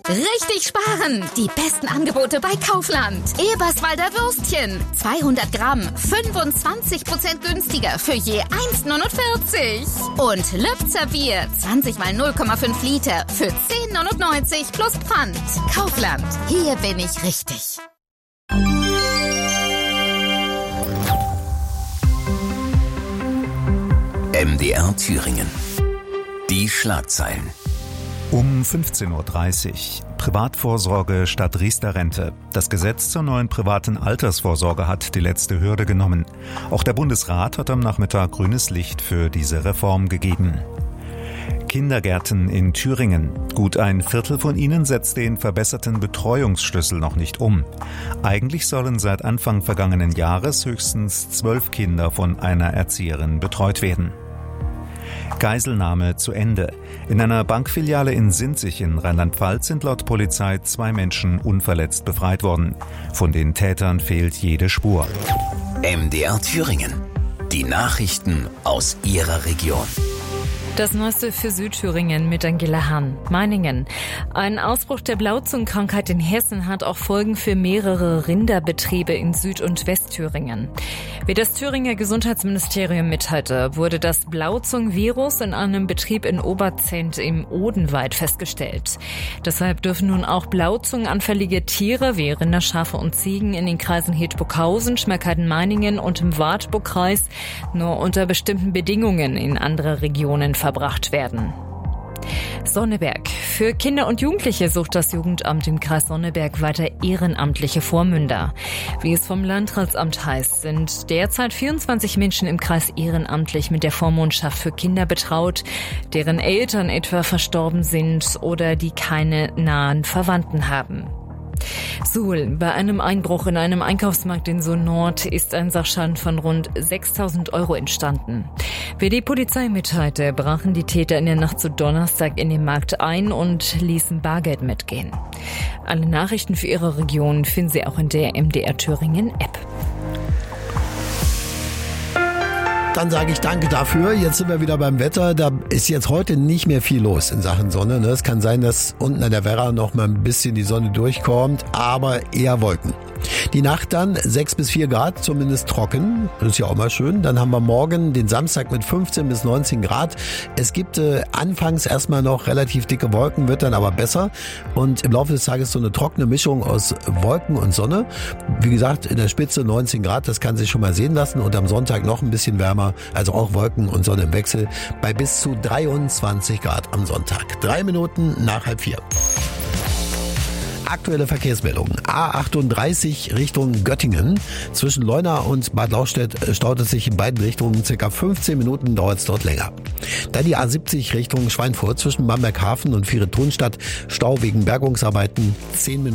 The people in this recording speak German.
Richtig sparen! Die besten Angebote bei Kaufland. Eberswalder Würstchen. 200 Gramm. 25% günstiger für je 1,49. Und Lübzer Bier. 20 mal 0,5 Liter für 10,99 plus Pfand. Kaufland. Hier bin ich richtig. MDR Thüringen. Die Schlagzeilen. Um 15.30 Uhr. Privatvorsorge statt Riester-Rente. Das Gesetz zur neuen privaten Altersvorsorge hat die letzte Hürde genommen. Auch der Bundesrat hat am Nachmittag grünes Licht für diese Reform gegeben. Kindergärten in Thüringen. Gut ein Viertel von ihnen setzt den verbesserten Betreuungsschlüssel noch nicht um. Eigentlich sollen seit Anfang vergangenen Jahres höchstens 12 Kinder von einer Erzieherin betreut werden. Geiselnahme zu Ende. In einer Bankfiliale in Sinzig in Rheinland-Pfalz sind laut Polizei 2 Menschen unverletzt befreit worden. Von den Tätern fehlt jede Spur. MDR Thüringen. Die Nachrichten aus Ihrer Region. Das Neueste für Südthüringen mit Angela Hahn. Meiningen. Ein Ausbruch der Blauzungenkrankheit in Hessen hat auch Folgen für mehrere Rinderbetriebe in Süd- und Westthüringen. Wie das Thüringer Gesundheitsministerium mitteilte, wurde das Blauzungenvirus in einem Betrieb in Oberzent im Odenwald festgestellt. Deshalb dürfen nun auch blauzungenanfällige Tiere wie Rinder, Schafe und Ziegen in den Kreisen Hedburghausen, Schmerkeiden-Meiningen und im Wartburgkreis nur unter bestimmten Bedingungen in andere Regionen verbracht werden. Sonneberg. Für Kinder und Jugendliche sucht das Jugendamt im Kreis Sonneberg weiter ehrenamtliche Vormünder. Wie es vom Landratsamt heißt, sind derzeit 24 Menschen im Kreis ehrenamtlich mit der Vormundschaft für Kinder betraut, deren Eltern etwa verstorben sind oder die keine nahen Verwandten haben. Suhl. Bei einem Einbruch in einem Einkaufsmarkt in Suhl Nord ist ein Sachschaden von rund 6.000 Euro entstanden. Wie die Polizei mitteilte, brachen die Täter in der Nacht zu Donnerstag in den Markt ein und ließen Bargeld mitgehen. Alle Nachrichten für Ihre Region finden Sie auch in der MDR Thüringen App. Dann sage ich danke dafür. Jetzt sind wir wieder beim Wetter. Da ist jetzt heute nicht mehr viel los in Sachen Sonne. Es kann sein, dass unten an der Werra noch mal ein bisschen die Sonne durchkommt, aber eher Wolken. Die Nacht dann 6 bis 4 Grad, zumindest trocken. Das ist ja auch mal schön. Dann haben wir morgen den Samstag mit 15 bis 19 Grad. Es gibt anfangs erstmal noch relativ dicke Wolken, wird dann aber besser. Und im Laufe des Tages so eine trockene Mischung aus Wolken und Sonne. Wie gesagt, in der Spitze 19 Grad, das kann sich schon mal sehen lassen. Und am Sonntag noch ein bisschen wärmer, also auch Wolken und Sonne im Wechsel, bei bis zu 23 Grad am Sonntag. 3 Minuten nach 3:30. Aktuelle Verkehrsmeldungen. A38 Richtung Göttingen. Zwischen Leuna und Bad Lauchstädt staut es sich in beiden Richtungen. Circa 15 Minuten dauert es dort länger. Dann die A70 Richtung Schweinfurt zwischen Bamberghafen und Viere-Thunstadt. Stau wegen Bergungsarbeiten 10 Minuten.